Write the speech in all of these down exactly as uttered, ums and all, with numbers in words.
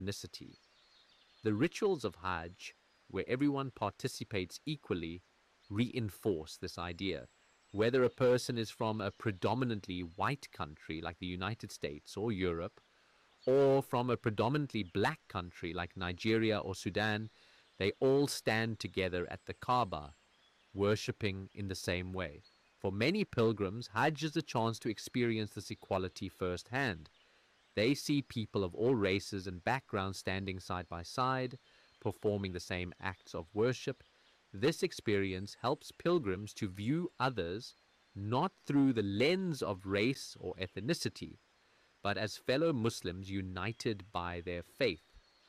ethnicity. The rituals of Hajj, where everyone participates equally, reinforce this idea. Whether a person is from a predominantly white country like the United States or Europe, or from a predominantly black country like Nigeria or Sudan, they all stand together at the Kaaba, worshipping in the same way. For many pilgrims, Hajj is a chance to experience this equality firsthand. They see people of all races and backgrounds standing side by side, performing the same acts of worship. This experience helps pilgrims to view others not through the lens of race or ethnicity, but as fellow Muslims united by their faith.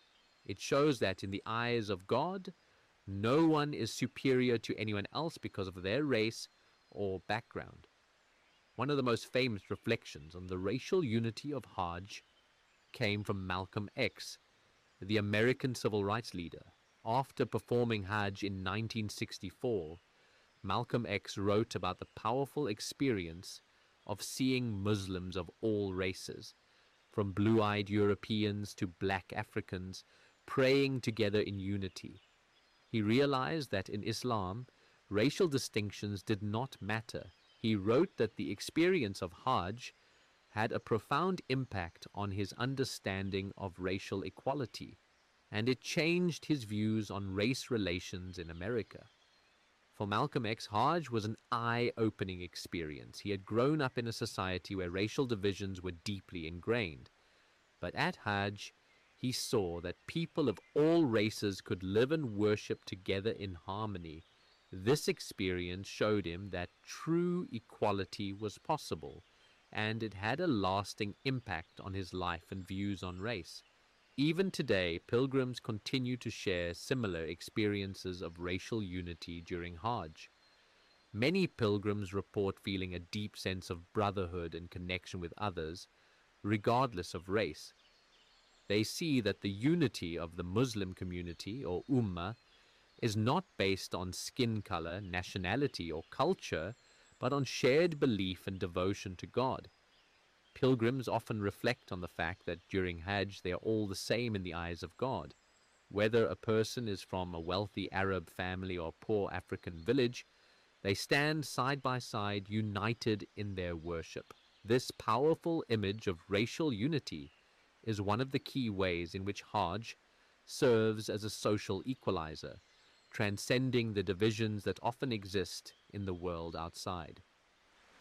It shows that in the eyes of God, no one is superior to anyone else because of their race or background. One of the most famous reflections on the racial unity of Hajj came from Malcolm X, the American civil rights leader. After performing Hajj in nineteen sixty-four, Malcolm X wrote about the powerful experience of seeing Muslims of all races, from blue-eyed Europeans to black Africans, praying together in unity. He realized that in Islam, racial distinctions did not matter. He wrote that the experience of Hajj had a profound impact on his understanding of racial equality, and it changed his views on race relations in America. For Malcolm X, Hajj was an eye-opening experience. He had grown up in a society where racial divisions were deeply ingrained. But at Hajj, he saw that people of all races could live and worship together in harmony. This experience showed him that true equality was possible, and it had a lasting impact on his life and views on race. Even today, pilgrims continue to share similar experiences of racial unity during Hajj. Many pilgrims report feeling a deep sense of brotherhood and connection with others, regardless of race. They see that the unity of the Muslim community, or Ummah, is not based on skin color, nationality, or culture, but on shared belief and devotion to God. Pilgrims often reflect on the fact that during Hajj they are all the same in the eyes of God. Whether a person is from a wealthy Arab family or a poor African village, they stand side by side, united in their worship. This powerful image of racial unity is one of the key ways in which Hajj serves as a social equalizer, transcending the divisions that often exist in the world outside.